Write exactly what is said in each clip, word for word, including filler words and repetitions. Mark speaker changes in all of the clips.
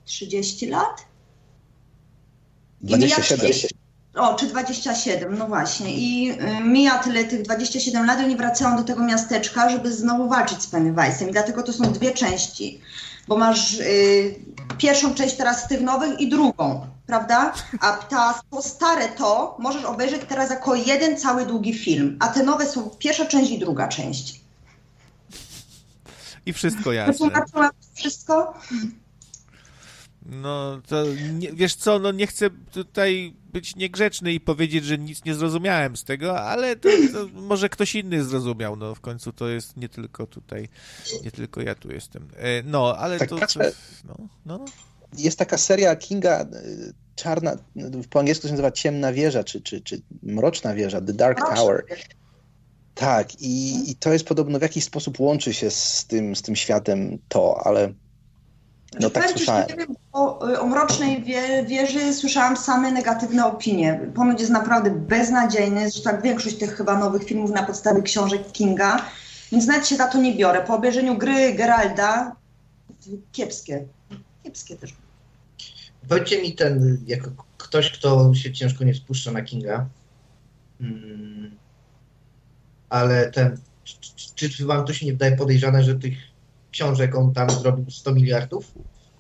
Speaker 1: trzydzieści lat?
Speaker 2: dwadzieścia siedem.
Speaker 1: O, czy dwadzieścia siedem, no właśnie. I y, mija tyle tych dwadzieścia siedem lat i oni wracają do tego miasteczka, żeby znowu walczyć z Pennywise'em. I dlatego to są dwie części. Bo masz y, pierwszą część teraz z tych nowych i drugą, prawda? A ta, to stare to możesz obejrzeć teraz jako jeden cały długi film. A te nowe są pierwsza część i druga część.
Speaker 3: I wszystko jasne.
Speaker 1: Wytłumaczyłam wszystko?
Speaker 3: No to nie, wiesz co, no nie chcę tutaj być niegrzeczny i powiedzieć, że nic nie zrozumiałem z tego, ale to, to może ktoś inny zrozumiał, no w końcu to jest nie tylko tutaj, nie tylko ja tu jestem. No, ale
Speaker 2: tak,
Speaker 3: to...
Speaker 2: Kacze,
Speaker 3: no, no.
Speaker 2: Jest taka seria Kinga, czarna, po angielsku się nazywa Ciemna Wieża, czy, czy, czy Mroczna Wieża, The Dark Tower. Tak, i, i to jest podobno w jakiś sposób łączy się z tym, z tym światem to, ale no tak słyszałem.
Speaker 1: Nie wiem, o, o Mrocznej wie, Wieży słyszałam same negatywne opinie. Ponoć jest naprawdę beznadziejny, zresztą tak większość tych chyba nowych filmów na podstawie książek Kinga, więc nawet się za to nie biorę. Po obejrzeniu Gry Geralda kiepskie, kiepskie też.
Speaker 4: Powiedzcie mi ten, jako ktoś, kto się ciężko nie spuszcza na Kinga, hmm, ale ten, czy, czy wam to się nie wydaje podejrzane, że tych książek on tam zrobił sto miliardów?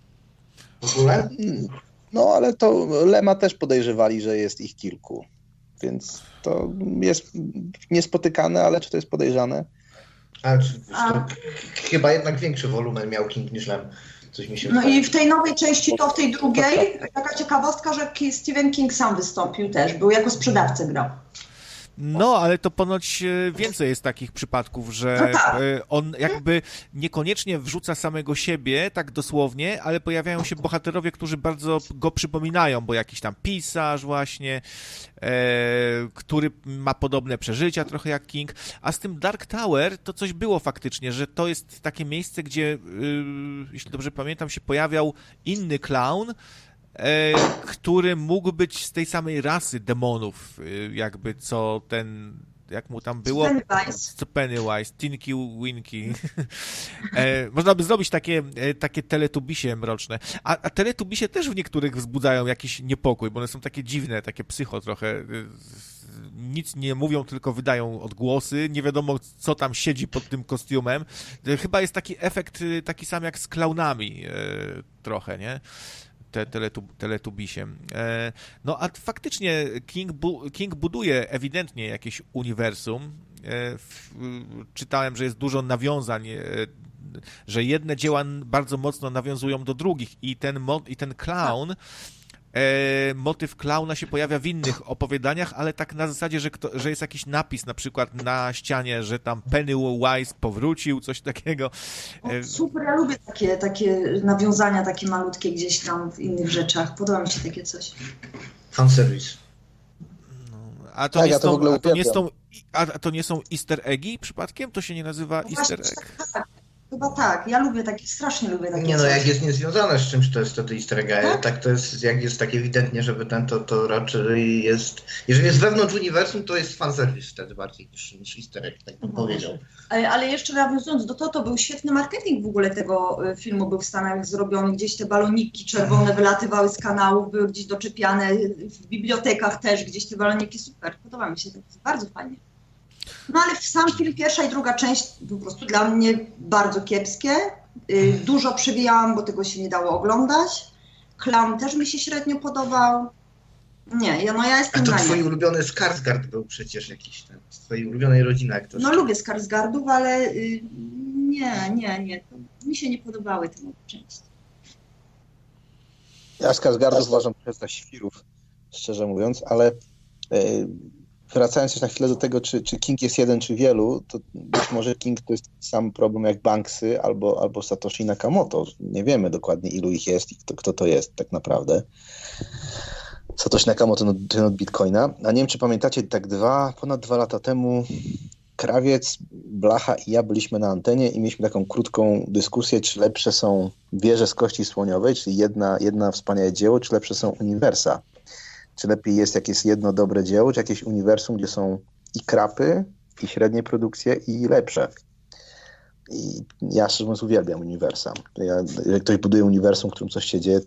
Speaker 4: W ogóle?
Speaker 2: No, ale to Lema też podejrzewali, że jest ich kilku, więc to jest niespotykane, ale czy to jest podejrzane?
Speaker 4: Ale czy, to, chyba jednak większy wolumen miał King niż Lem. Coś mi się
Speaker 1: no
Speaker 4: wydaje.
Speaker 1: I w tej nowej części, to w tej drugiej, taka ciekawostka, że Stephen King sam wystąpił też, był jako sprzedawcę grał.
Speaker 3: No, ale to ponoć więcej jest takich przypadków, że
Speaker 1: no tak.
Speaker 3: on jakby niekoniecznie wrzuca samego siebie, tak dosłownie, ale pojawiają się bohaterowie, którzy bardzo go przypominają, bo jakiś tam pisarz właśnie, e, który ma podobne przeżycia trochę jak King, a z tym Dark Tower to coś było faktycznie, że to jest takie miejsce, gdzie, y, jeśli dobrze pamiętam, się pojawiał inny clown, E, który mógł być z tej samej rasy demonów, e, jakby co ten, jak mu tam było?
Speaker 1: Pennywise.
Speaker 3: Co Pennywise, Tinky Winky. e, można by zrobić takie, e, takie teletubisie mroczne. A, a teletubisie też w niektórych wzbudzają jakiś niepokój, bo one są takie dziwne, takie psycho trochę. E, nic nie mówią, tylko wydają odgłosy. Nie wiadomo, co tam siedzi pod tym kostiumem. E, chyba jest taki efekt e, taki sam jak z klaunami e, trochę, nie? Te, teletu, teletubisiem. E, no a faktycznie King, bu, King buduje ewidentnie jakieś uniwersum. E, w, czytałem, że jest dużo nawiązań, e, że jedne dzieła bardzo mocno nawiązują do drugich i ten, i ten clown, e, motyw klauna się pojawia w innych opowiadaniach, ale tak na zasadzie, że, kto, że jest jakiś napis na przykład na ścianie, że tam Pennywise powrócił, coś takiego.
Speaker 1: O, super, ja lubię takie, takie nawiązania, takie malutkie gdzieś tam w innych rzeczach. Podoba mi się takie coś.
Speaker 4: Fanservice.
Speaker 3: No, a to,
Speaker 2: tak,
Speaker 3: nie,
Speaker 2: ja to,
Speaker 3: są,
Speaker 2: w ogóle
Speaker 3: a, to nie są, a to nie są easter eggi przypadkiem? To się nie nazywa
Speaker 1: No
Speaker 3: easter
Speaker 1: właśnie,
Speaker 3: egg?
Speaker 1: tak, tak. Chyba tak. Ja lubię takie, strasznie lubię takie
Speaker 4: Nie no,
Speaker 1: coś.
Speaker 4: jak jest niezwiązane z czymś, to jest to, to easter egg.
Speaker 1: Tak?
Speaker 4: Tak, to jest, jak jest tak ewidentnie, żeby ten, to, to raczej jest... Jeżeli jest wewnątrz uniwersum, to jest fanservice wtedy bardziej niż, niż easter egg, tak bym powiedział.
Speaker 1: Ale, ale jeszcze nawiązując do to, to był świetny marketing w ogóle tego filmu, był w Stanach zrobiony, gdzieś te baloniki czerwone wylatywały z kanałów, były gdzieś doczepiane, w bibliotekach też gdzieś te baloniki, super, podoba mi się, to jest bardzo fajnie. No ale sam film, pierwsza i druga część po prostu dla mnie bardzo kiepskie. Yy, dużo przewijałam, bo tego się nie dało oglądać. Clown też mi się średnio podobał. Nie, ja, no ja jestem
Speaker 4: A to
Speaker 1: na
Speaker 4: twój
Speaker 1: nie.
Speaker 4: ulubiony Skarsgård był przecież jakiś ten, z twojej ulubionej rodziny aktorskiej.
Speaker 1: No lubię Skarsgårdów, ale yy, nie, nie, nie. To mi się nie podobały te nowe części.
Speaker 2: Ja Skarsgårdów uważam za świrów, szczerze mówiąc, ale yy, wracając jeszcze na chwilę do tego, czy, czy King jest jeden, czy wielu, to być może King to jest sam problem jak Banksy albo, albo Satoshi Nakamoto. Nie wiemy dokładnie, ilu ich jest i kto, kto to jest tak naprawdę. Satoshi Nakamoto, ten od Bitcoina. A nie wiem, czy pamiętacie, tak dwa, ponad dwa lata temu Krawiec, Blacha i ja byliśmy na antenie i mieliśmy taką krótką dyskusję, czy lepsze są wieże z kości słoniowej, czyli jedna, jedna wspaniałe dzieło, czy lepsze są uniwersa. Czy lepiej jest, jak jest jedno dobre dzieło, czy jakieś uniwersum, gdzie są i krapy, i średnie produkcje, i lepsze. I ja szczerze mówiąc uwielbiam uniwersum. Ja, jak ktoś buduje uniwersum, w którym coś się dzieje,